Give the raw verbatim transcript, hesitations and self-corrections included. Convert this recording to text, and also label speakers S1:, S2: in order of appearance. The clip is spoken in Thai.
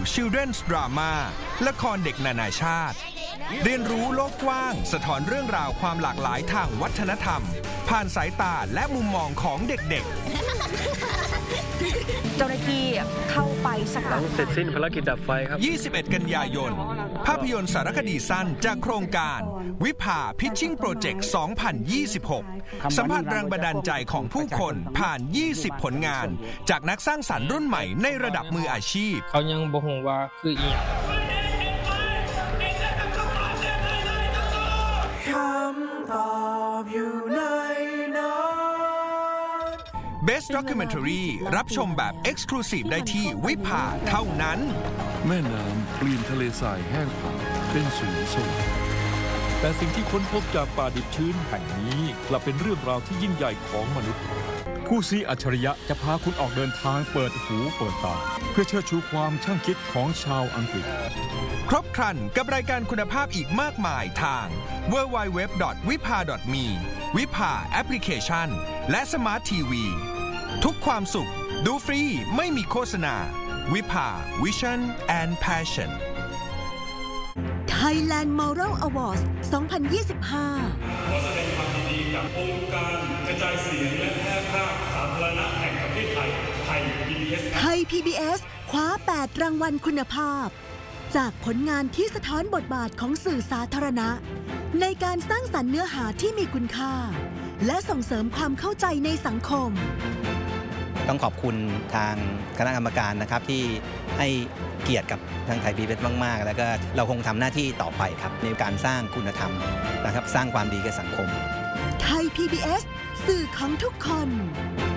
S1: Children's Drama ละครเด็กนานาชาติเรียนรู้โลกกว้างสะท้อนเรื่องราวความหลากหลายทางวัฒนธรรมผ่านสายตาและมุมมองของเด็กๆ
S2: เจ้าหน้าที่เข้าไปสกัด
S3: เสร็จสิ้นภารกิจดับไฟครับ
S1: ยี่สิบเอ็ดกันยายนภาพยนตร์สารคดีสั้นจากโครงการวิภา Pitching Project สองพันยี่สิบหกสัมผัสแรงบันดาลใจของผู้คนผ่านยี่สิบผลงานจากนักสร้างสรรค์รุ่นใหม่ในระดับมืออาชีพ
S3: เขายังบ่ฮู้ว่าคืออีหยัง
S1: คำตอบอยู่ในนั้น Best Documentary รับชมแบบ Exclusive ได้ที่วิภาเท่านั้น
S4: แม่น้ำเปลี่ยนทะเลทรายแห้งผากเป็นสีส้มแต่สิ่งที่ค้นพบจากป่าดิบชื้นแห่งนี้กลับเป็นเรื่องราวที่ยิ่งใหญ่ของมนุษย์
S5: คู่ซีอัจฉริยะจะพาคุณออกเดินทางเปิดหูเปิดตาเพื่อเชิดชูความช่างคิดของชาวอังกฤษ
S1: ครบครันกับรายการคุณภาพอีกมากมายทาง ดับเบิลยู ดับเบิลยู ดับเบิลยู ดอท วิภา ดอท มี วิภาแอปพลิเคชันและสมาร์ททีวีทุกความสุขดูฟรีไม่มีโฆษณาวิภา Vision and Passion
S6: Thailand Moral Awards สองพันยี่สิบห้า
S7: ขอแสดงความยินดีกับองค์การกระจายเสียงและแพร่ภาพสาธารณะแห่งประเทศไทยไทย พี บี เอส
S6: ไทย พี บี เอส คว้าแปดรางวัลคุณภาพจากผลงานที่สะท้อนบทบาทของสื่อสาธารณะในการสร้างสรรค์เนื้อหาที่มีคุณค่าและส่งเสริมความเข้าใจในสังคม
S8: ต้องขอบคุณทางคณะกรรมการนะครับที่ให้เกียรติกับทางไทย พี บี เอส มากๆแล้วก็เราคงทำหน้าที่ต่อไปครับในการสร้างคุณธรรมนะครับสร้างความดีแก่สังคม
S6: ไทย พี บี เอส สื่อของทุกคน